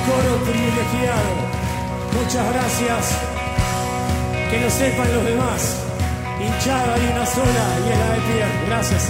coro privilegiado. Muchas gracias. Que lo sepan los demás. Hinchada hay una sola y es la de Pierre. Gracias,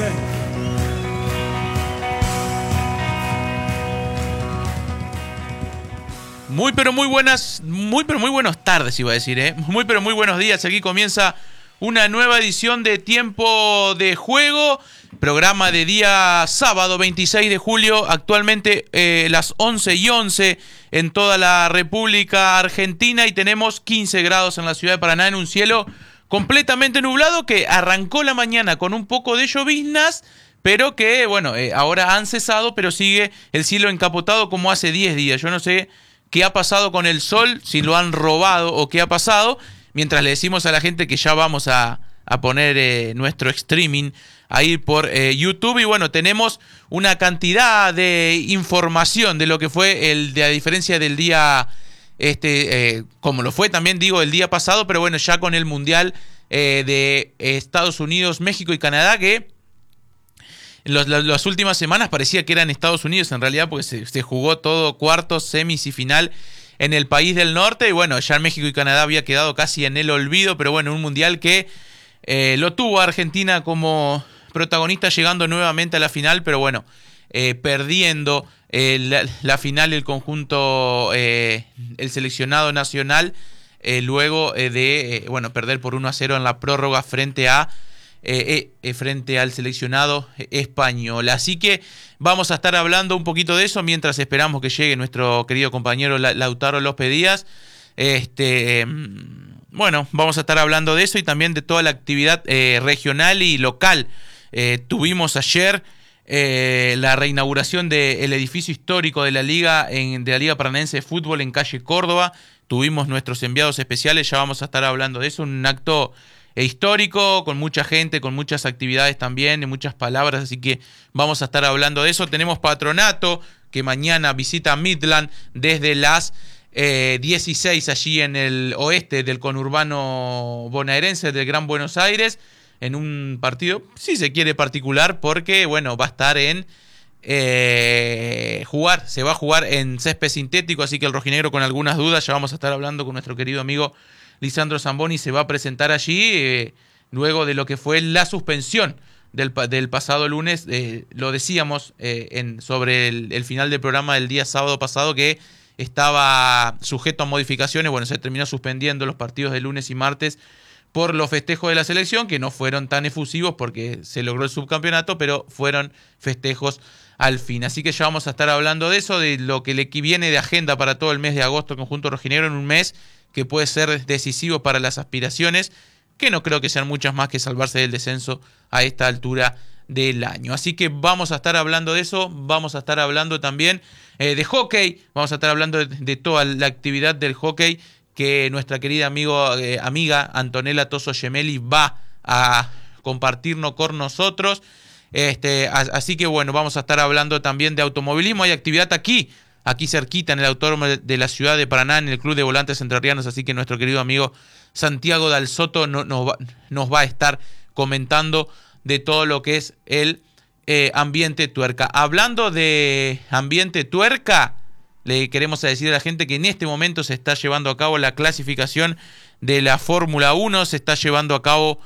Muy buenas tardes, iba a decir, Muy buenos días. Aquí comienza una nueva edición de Tiempo de Juego, programa de día sábado 26 de julio, actualmente las 11:11 en toda la República Argentina y tenemos 15 grados en la ciudad de Paraná en un cielo completamente nublado que arrancó la mañana con un poco de lloviznas, pero que, ahora han cesado, pero sigue el cielo encapotado como hace 10 días. Yo no sé qué ha pasado con el sol, si lo han robado o qué ha pasado, mientras le decimos a la gente que ya vamos a poner nuestro streaming ahí por YouTube. Y bueno, tenemos una cantidad de información de lo que fue de a diferencia del día, como lo fue también, digo, el día pasado, pero bueno, ya con el Mundial de Estados Unidos, México y Canadá, que las últimas semanas parecía que eran Estados Unidos en realidad, porque se jugó todo cuartos, semis y final en el país del norte. Y bueno, ya México y Canadá había quedado casi en el olvido, pero bueno, un mundial que lo tuvo Argentina como protagonista, llegando nuevamente a la final, pero bueno, perdiendo la final el conjunto, el seleccionado nacional, luego de perder por 1-0 en la prórroga frente al seleccionado español. Así que vamos a estar hablando un poquito de eso mientras esperamos que llegue nuestro querido compañero Lautaro López Díaz. Vamos a estar hablando de eso y también de toda la actividad regional y local. Tuvimos ayer la reinauguración del edificio histórico de la Liga Paranaense de Fútbol en calle Córdoba. Tuvimos nuestros enviados especiales, ya vamos a estar hablando de eso, un acto histórico, con mucha gente, con muchas actividades también, y muchas palabras, así que vamos a estar hablando de eso. Tenemos Patronato, que mañana visita Midland desde las 16 allí en el oeste del conurbano bonaerense del Gran Buenos Aires, en un partido, si se quiere, particular, porque va a estar se va a jugar en césped sintético, así que el rojinegro con algunas dudas, ya vamos a estar hablando con nuestro querido amigo Lisandro Zamboni, se va a presentar allí luego de lo que fue la suspensión del pasado lunes. Lo decíamos sobre el final del programa del día sábado pasado, que estaba sujeto a modificaciones. Bueno, se terminó suspendiendo los partidos de lunes y martes por los festejos de la selección, que no fueron tan efusivos porque se logró el subcampeonato, pero fueron festejos al fin. Así que ya vamos a estar hablando de eso, de lo que le viene de agenda para todo el mes de agosto, conjunto rojinegro, en un mes que puede ser decisivo para las aspiraciones, que no creo que sean muchas más que salvarse del descenso a esta altura del año. Así que vamos a estar hablando de eso, vamos a estar hablando también de hockey, vamos a estar hablando de toda la actividad del hockey que nuestra querida amiga Antonella Toso Gemelli va a compartirnos con nosotros. Así que vamos a estar hablando también de automovilismo. Hay actividad aquí cerquita en el autódromo de la ciudad de Paraná, en el Club de Volantes Entrerrianos, así que nuestro querido amigo Santiago Dal Soto nos va a estar comentando de todo lo que es el ambiente tuerca. Hablando de ambiente tuerca, le queremos decir a la gente que en este momento se está llevando a cabo la clasificación de la Fórmula 1, se está llevando a cabo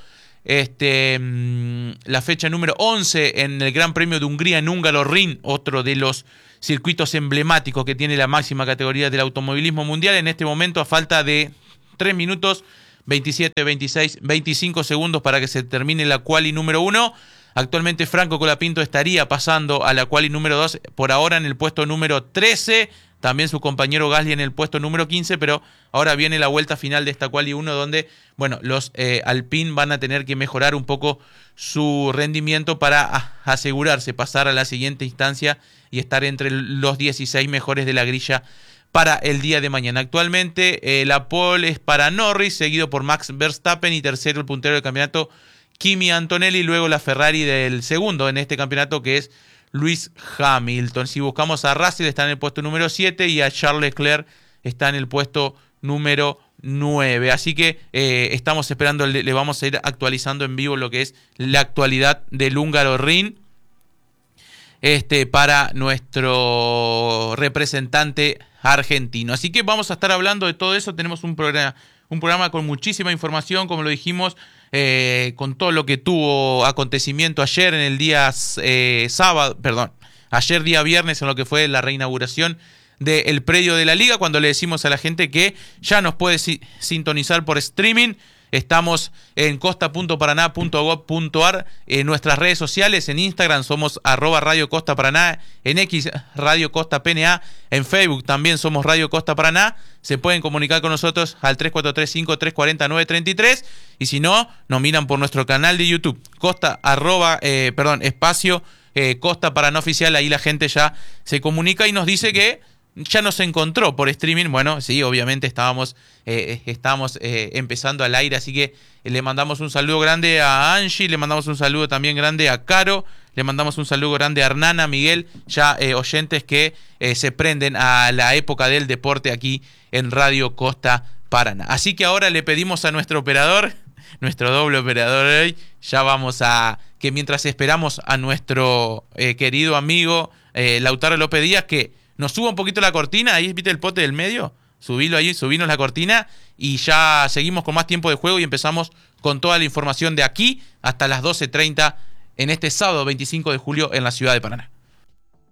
la fecha número 11 en el Gran Premio de Hungría en Hungaroring, otro de los circuitos emblemáticos que tiene la máxima categoría del automovilismo mundial. En este momento, a falta de 3 minutos, 27, 26, 25 segundos para que se termine la quali número 1. Actualmente Franco Colapinto estaría pasando a la quali número 2, por ahora en el puesto número 13. También su compañero Gasly en el puesto número 15, pero ahora viene la vuelta final de esta quali 1, donde los Alpine van a tener que mejorar un poco su rendimiento para asegurarse pasar a la siguiente instancia y estar entre los 16 mejores de la grilla para el día de mañana. Actualmente la pole es para Norris, seguido por Max Verstappen, y tercero el puntero del campeonato Kimi Antonelli, luego la Ferrari del segundo en este campeonato, que es Lewis Hamilton. Si buscamos a Russell, está en el puesto número 7, y a Charles Leclerc está en el puesto número 9. Así que estamos esperando, le vamos a ir actualizando en vivo lo que es la actualidad del Hungaroring. para nuestro representante argentino. Así que vamos a estar hablando de todo eso. Tenemos un programa con muchísima información, como lo dijimos, con todo lo que tuvo acontecimiento ayer en el día ayer día viernes, en lo que fue la reinauguración del predio de la Liga, cuando le decimos a la gente que ya nos puede sintonizar por streaming. Estamos en costa.paraná.gov.ar, en nuestras redes sociales, en Instagram somos @Radio Costa Paraná, en X Radio Costa PNA, en Facebook también somos Radio Costa Paraná. Se pueden comunicar con nosotros al 3435-340-933 y si no, nos miran por nuestro canal de YouTube, espacio Costa Paraná Oficial. Ahí la gente ya se comunica y nos dice que ya nos encontró por streaming. Bueno, sí, obviamente estábamos empezando al aire, así que le mandamos un saludo grande a Angie, le mandamos un saludo también grande a Caro, le mandamos un saludo grande a Hernana, Miguel, ya oyentes que se prenden a la época del deporte aquí en Radio Costa Paraná. Así que ahora le pedimos a nuestro operador, nuestro doble operador hoy, ya vamos a que mientras esperamos a nuestro querido amigo Lautaro López Díaz, que nos suba un poquito la cortina. Ahí viste el pote del medio, subilo ahí, subinos la cortina y ya seguimos con más tiempo de juego y empezamos con toda la información de aquí hasta las 12:30 en este sábado 25 de julio en la ciudad de Paraná.